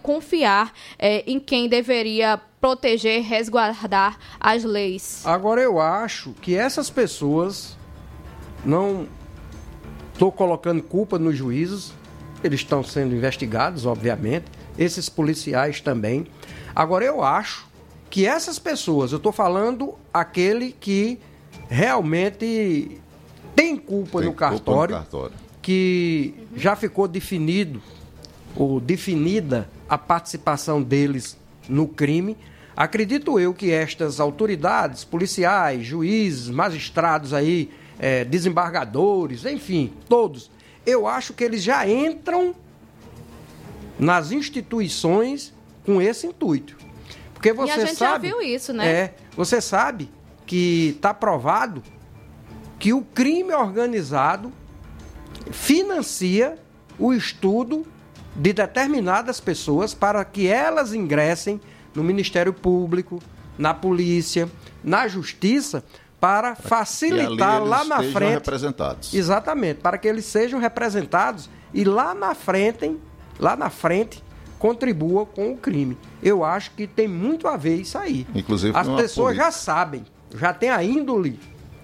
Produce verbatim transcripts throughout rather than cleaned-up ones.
confiar é, em quem deveria proteger, resguardar as leis. Agora, eu acho que essas pessoas, não estou colocando culpa nos juízes, eles estão sendo investigados, obviamente, esses policiais também. Agora, eu acho que essas pessoas, eu estou falando aquele que realmente tem culpa, tem no, culpa cartório, no cartório, que já ficou definido, ou definida a participação deles no crime. Acredito eu que estas autoridades, policiais, juízes, magistrados aí, é, desembargadores, enfim, todos, eu acho que eles já entram nas instituições com esse intuito. Porque você e a gente sabe, já viu isso, né? É, você sabe que está provado que o crime organizado financia o estudo de determinadas pessoas para que elas ingressem no Ministério Público, na polícia, na justiça, para facilitar lá na frente. Representados. Exatamente, para que eles sejam representados e lá na frente, lá na frente, contribua com o crime. Eu acho que tem muito a ver isso aí. Inclusive, as pessoas política. já sabem, já tem a índole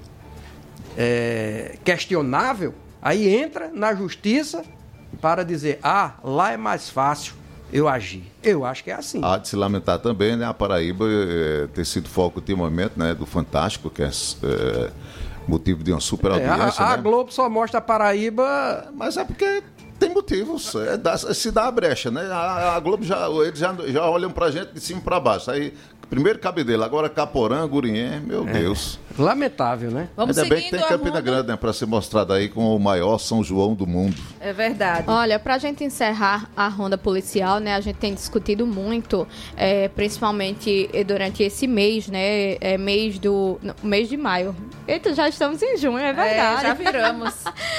é, questionável, aí entra na justiça para dizer, ah, lá é mais fácil eu agir. Eu acho que é assim. Há de se lamentar também, né, a Paraíba é, ter sido foco ultimamente, né, do Fantástico, que é, é motivo de uma super audiência. É, a, a né? Globo só mostra a Paraíba... Mas é porque tem motivos, é, dá, se dá a brecha, né? A, a Globo já, eles já, já olham pra gente de cima para baixo. Aí, primeiro Cabedelo, agora Caporã, Gurien, meu é. Deus. Lamentável, né? Vamos Ainda bem que tem Campina Ronda... Grande, né, para ser mostrado aí como o maior São João do mundo. É verdade. Olha, pra gente encerrar a ronda policial, né, a gente tem discutido muito, é, principalmente durante esse mês, né, é, mês do, não, mês de maio. Eita, já estamos em junho, é verdade. É, já viramos.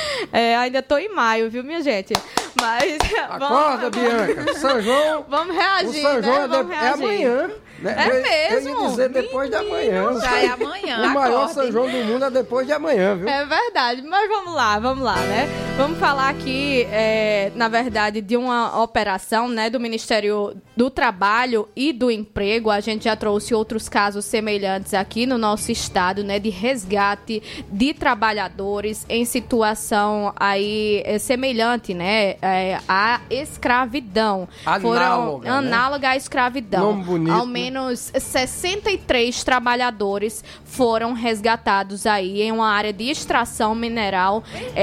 é, ainda tô em maio, viu, minha gente? Mas... Acorda, vamos... Bianca. São João... Vamos reagir, o São João né? Vamos é, reagir. é amanhã. Né? É eu, mesmo? Eu ia dizer depois Menino, de amanhã. Já é amanhã. O maior acorde. São João do mundo é depois de amanhã, viu? É verdade, mas vamos lá, vamos lá, né? Vamos falar aqui, é, na verdade, de uma operação, né, do Ministério do Trabalho e do Emprego. A gente já trouxe outros casos semelhantes aqui no nosso estado, né, de resgate de trabalhadores em situação aí é, semelhante, né, é, à escravidão. Análoga, Foram análoga né? à escravidão. Nome bonito, Ao menos sessenta e três trabalhadores foram resgatados aí em uma área de extração mineral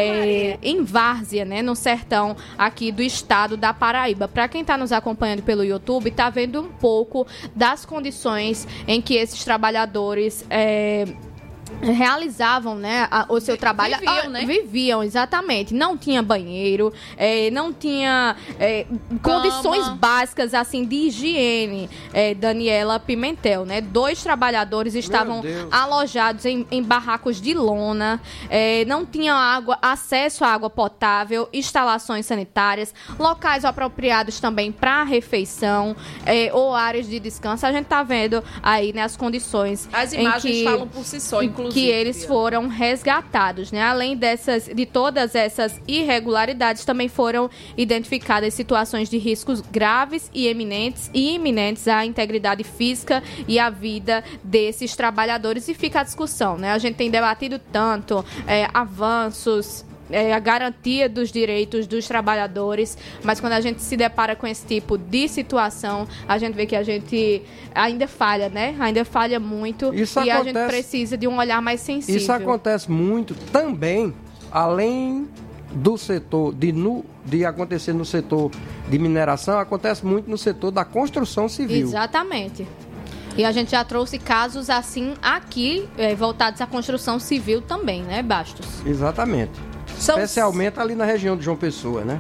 é, em Várzea, né, no sertão aqui do estado da Paraíba. Para quem está nos acompanhando pelo YouTube, está vendo um pouco das condições em que esses trabalhadores é, realizavam, né, a, o seu trabalho. Viviam, ah, né? Viviam, exatamente. Não tinha banheiro, é, não tinha é, condições básicas, assim, de higiene, é, Daniela Pimentel, né? Dois trabalhadores estavam alojados em, em barracos de lona, é, não tinham água, acesso à água potável, instalações sanitárias, locais apropriados também para refeição, é, ou áreas de descanso. A gente tá vendo aí, né, as condições. As em imagens que, falam por si só, inclusive. Que eles foram resgatados, né? Além dessas, de todas essas irregularidades, também foram identificadas situações de riscos graves e eminentes e iminentes à integridade física e à vida desses trabalhadores. E fica a discussão, né? A gente tem debatido tanto é, avanços, É, a garantia dos direitos dos trabalhadores, mas quando a gente se depara com esse tipo de situação, a gente vê que a gente ainda falha, né? Ainda falha muito. Isso e acontece, a gente precisa de um olhar mais sensível. Isso acontece muito também, além do setor, de, no, de acontecer no setor de mineração, acontece muito no setor da construção civil. Exatamente. E a gente já trouxe casos assim aqui, é, voltados à construção civil também, né, Bastos? Exatamente. São... Especialmente ali na região de João Pessoa, né?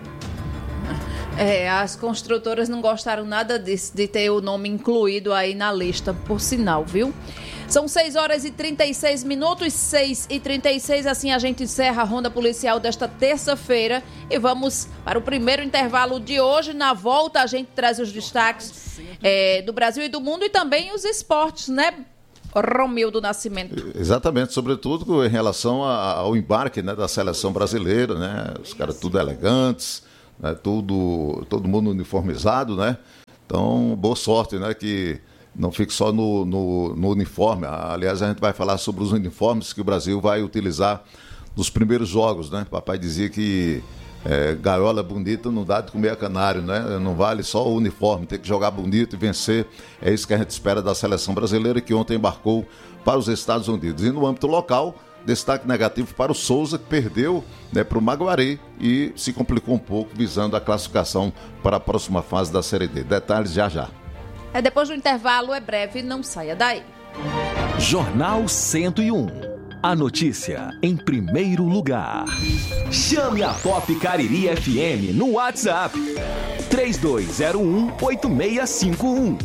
É, as construtoras não gostaram nada disso, de ter o nome incluído aí na lista, por sinal, viu? São seis horas e trinta e seis minutos, seis e trinta e seis, assim a gente encerra a ronda policial desta terça-feira e vamos para o primeiro intervalo de hoje. Na volta a gente traz os destaques é, do Brasil e do mundo e também os esportes, né, Romildo Nascimento? Exatamente, sobretudo em relação ao embarque, né, da seleção brasileira, né, os caras tudo elegantes, né, tudo, todo mundo uniformizado, né, Então, boa sorte, né? Que não fique só no, no, no uniforme. Aliás, a gente vai falar sobre os uniformes que o Brasil vai utilizar nos primeiros jogos, né? Papai dizia que é, gaiola bonita não dá de comer a canário, né? Não vale só o uniforme, tem que jogar bonito e vencer. É isso que a gente espera da seleção brasileira, que ontem embarcou para os Estados Unidos. E no âmbito local, destaque negativo para o Souza, que perdeu, né, para o Maguari e se complicou um pouco visando a classificação para a próxima fase da Série D. Detalhes já já. É depois do intervalo, é breve, não saia daí. Jornal cento e um. A notícia em primeiro lugar. Chame a Pop Cariri F M no WhatsApp três dois zero um, oito seis cinco um.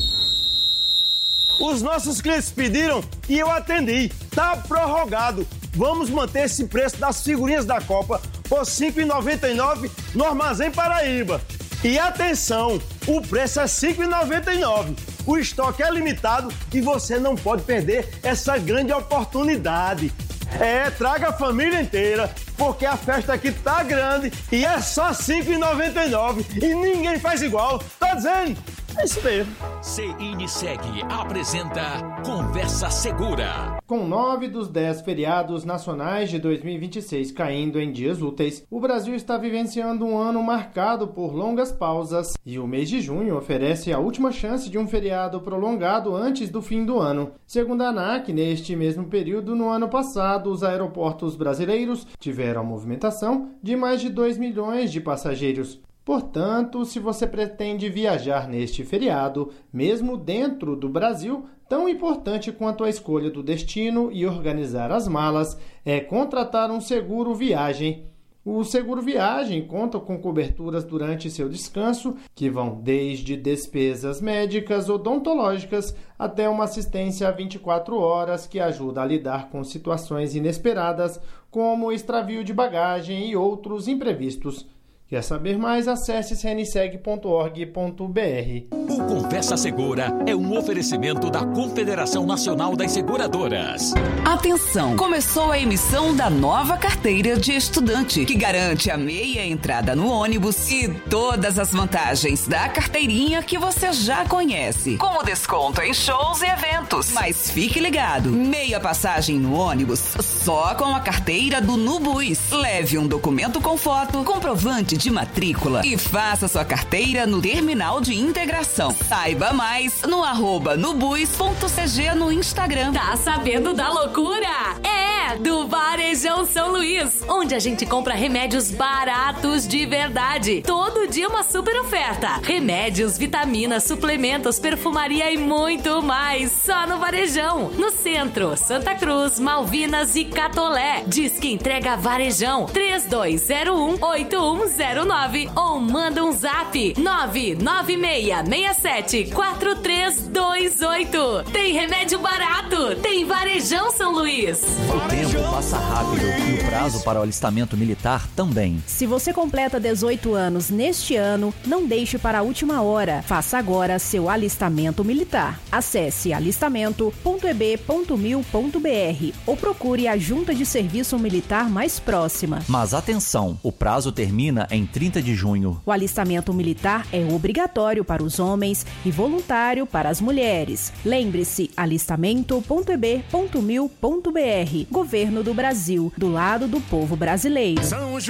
Os nossos clientes pediram e eu atendi. Tá prorrogado. Vamos manter esse preço das figurinhas da Copa por cinco reais e noventa e nove centavos no Armazém Paraíba. E atenção, o preço é cinco reais e noventa e nove centavos. O estoque é limitado e você não pode perder essa grande oportunidade. É, traga a família inteira, porque a festa aqui tá grande e é só cinco reais e noventa e nove centavos e ninguém faz igual. Tá dizendo? É isso mesmo. C I N Seg apresenta Conversa Segura. Com nove dos dez feriados nacionais de dois mil e vinte e seis caindo em dias úteis, o Brasil está vivenciando um ano marcado por longas pausas e o mês de junho oferece a última chance de um feriado prolongado antes do fim do ano. Segundo a ANAC, neste mesmo período no ano passado, os aeroportos brasileiros tiveram a movimentação de mais de dois milhões de passageiros. Portanto, se você pretende viajar neste feriado, mesmo dentro do Brasil, tão importante quanto a escolha do destino e organizar as malas é contratar um seguro viagem. O seguro viagem conta com coberturas durante seu descanso, que vão desde despesas médicas odontológicas até uma assistência vinte e quatro horas que ajuda a lidar com situações inesperadas, como extravio de bagagem e outros imprevistos. Quer saber mais? Acesse c n seg ponto org ponto b r. O Conversa Segura é um oferecimento da Confederação Nacional das Seguradoras. Atenção! Começou a emissão da nova carteira de estudante, que garante a meia entrada no ônibus e todas as vantagens da carteirinha que você já conhece, como desconto em shows e eventos. Mas fique ligado, meia passagem no ônibus só com a carteira do Nubus. Leve um documento com foto, comprovante de matrícula e faça sua carteira no terminal de integração. Saiba mais no arroba nubus ponto c g no Instagram. Tá sabendo da loucura? É, do Varejão São Luís, onde a gente compra remédios baratos de verdade. Todo dia uma super oferta. Remédios, vitaminas, suplementos, perfumaria e muito mais. Só no Varejão. No centro, Santa Cruz, Malvinas e Catolé. Diz que entrega Varejão três dois zero um, oito um zero nove ou manda um zap nove nove seis seis sete quatro três dois oito. Tem remédio barato, tem Varejão São Luís. O tempo passa rápido e o prazo para o alistamento militar também. Se você completa dezoito anos neste ano, não deixe para a última hora. Faça agora seu alistamento militar. Acesse alistamento ponto e b ponto mil ponto b r ou procure a junta de serviço militar mais próxima. Mas atenção, o prazo termina em trinta de junho. O alistamento militar é obrigatório para os homens e voluntário para as mulheres. Lembre-se, alistamento ponto e b ponto mil ponto b r. Governo do Brasil, do lado do povo brasileiro. São